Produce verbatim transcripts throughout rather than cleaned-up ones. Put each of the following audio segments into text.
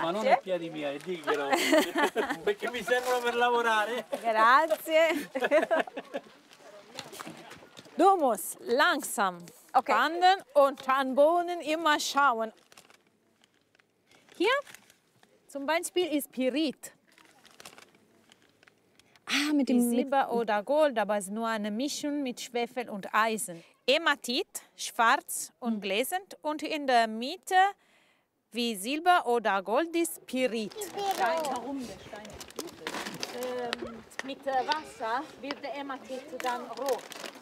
Ma non i piedi miei, diglielo, perché mi servono per lavorare. Grazie. Du musst langsam Okay. wandern und an Boden immer schauen. Hier zum Beispiel ist Pyrit. Ah, mit Wie dem... Mit, Silber oder Gold, aber es ist nur eine Mischung mit Schwefel und Eisen. Hämatit, schwarz und glänzend. Und in der Mitte, wie Silber oder Gold, ist Pyrit. Stein, warum der Stein? Ähm, mit Wasser wird der Hämatit dann rot.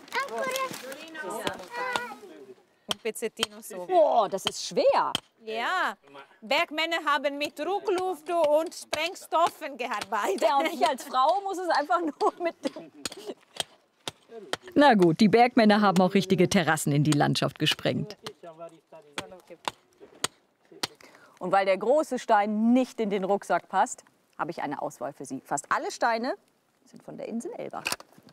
Und Pezzettino so. boah, das ist schwer. Ja, Bergmänner haben mit Druckluft und Sprengstoffen gearbeitet. Ja, und ich als Frau muss es einfach nur mit dem... Na gut, die Bergmänner haben auch richtige Terrassen in die Landschaft gesprengt. Und weil der große Stein nicht in den Rucksack passt, habe ich eine Auswahl für Sie. Fast alle Steine sind von der Insel Elba.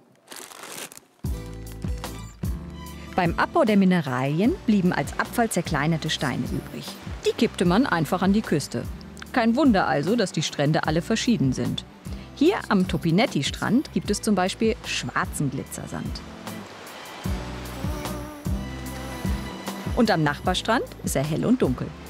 Beim Abbau der Mineralien blieben als Abfall zerkleinerte Steine übrig. Die kippte man einfach an die Küste. Kein Wunder also, dass die Strände alle verschieden sind. Hier am Topinetti-Strand gibt es zum Beispiel schwarzen Glitzersand. Und am Nachbarstrand ist er hell und dunkel.